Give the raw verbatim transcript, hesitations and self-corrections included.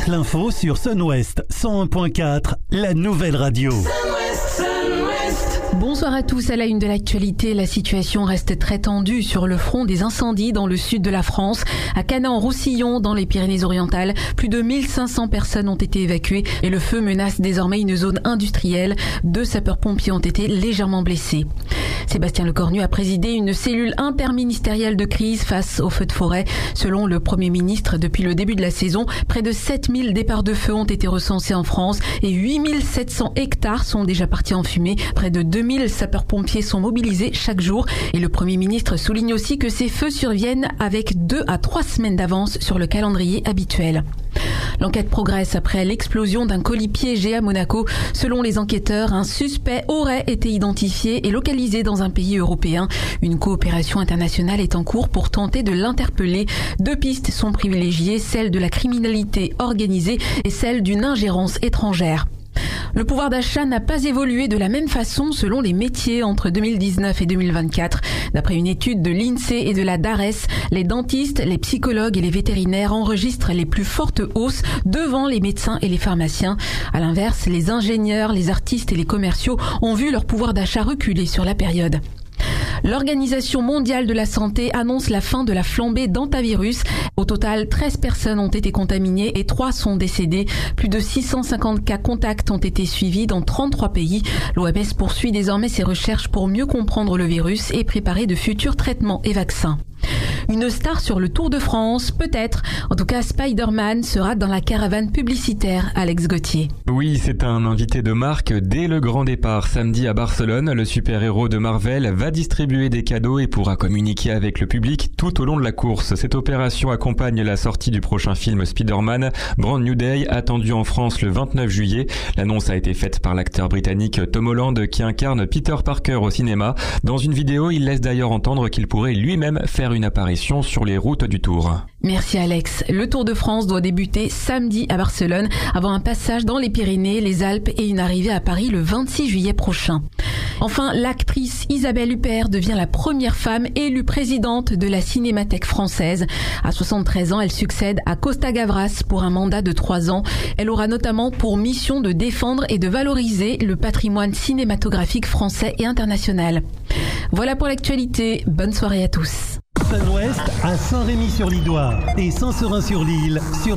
l'info sur Sun-Ouest cent un point quatre, la nouvelle radio. Sun-Ouest, Sun-Ouest. Bonsoir à tous. À la une de l'actualité, la situation reste très tendue sur le front des incendies dans le sud de la France. À Cannes-en-Roussillon, dans les Pyrénées-Orientales, plus de mille cinq cents personnes ont été évacuées et le feu menace désormais une zone industrielle. Deux sapeurs-pompiers ont été légèrement blessés. Sébastien Lecornu a présidé une cellule interministérielle de crise face aux feux de forêt. Selon le Premier ministre, depuis le début de la saison, près de sept mille départs de feu ont été recensés en France et huit mille sept cents hectares sont déjà partis en fumée. Près de deux mille sapeurs-pompiers sont mobilisés chaque jour. Et le Premier ministre souligne aussi que ces feux surviennent avec deux à trois semaines d'avance sur le calendrier habituel. L'enquête progresse après l'explosion d'un colis piégé à Monaco. Selon les enquêteurs, un suspect aurait été identifié et localisé dans un pays européen. Une coopération internationale est en cours pour tenter de l'interpeller. Deux pistes sont privilégiées, celle de la criminalité organisée et celle d'une ingérence étrangère. Le pouvoir d'achat n'a pas évolué de la même façon selon les métiers entre deux mille dix-neuf et deux mille vingt-quatre. D'après une étude de l'INSEE et de la DARES, les dentistes, les psychologues et les vétérinaires enregistrent les plus fortes hausses devant les médecins et les pharmaciens. À l'inverse, les ingénieurs, les artistes et les commerciaux ont vu leur pouvoir d'achat reculer sur la période. L'Organisation mondiale de la santé annonce la fin de la flambée d'hantavirus. Au total, treize personnes ont été contaminées et trois sont décédées. Plus de six cent cinquante cas contacts ont été suivis dans trente-trois pays. L'O M S poursuit désormais ses recherches pour mieux comprendre le virus et préparer de futurs traitements et vaccins. Une star sur le Tour de France, peut-être. En tout cas, Spider-Man sera dans la caravane publicitaire, Alex Gauthier. Oui, c'est un invité de marque dès le grand départ. Samedi à Barcelone, le super-héros de Marvel va distribuer des cadeaux et pourra communiquer avec le public tout au long de la course. Cette opération accompagne la sortie du prochain film Spider-Man, Brand New Day, attendu en France le vingt-neuf juillet. L'annonce a été faite par l'acteur britannique Tom Holland qui incarne Peter Parker au cinéma. Dans une vidéo, il laisse d'ailleurs entendre qu'il pourrait lui-même faire une apparition sur les routes du Tour. Merci Alex. Le Tour de France doit débuter samedi à Barcelone avant un passage dans les Pyrénées, les Alpes et une arrivée à Paris le vingt-six juillet prochain. Enfin, l'actrice Isabelle Huppert devient la première femme élue présidente de la Cinémathèque française. À soixante-treize ans, elle succède à Costa Gavras pour un mandat de trois ans. Elle aura notamment pour mission de défendre et de valoriser le patrimoine cinématographique français et international. Voilà pour l'actualité. Bonne soirée à tous. Sun-Ouest à Saint-Rémy-sur-Lidoire et Saint-Seurin-sur-l'Île sur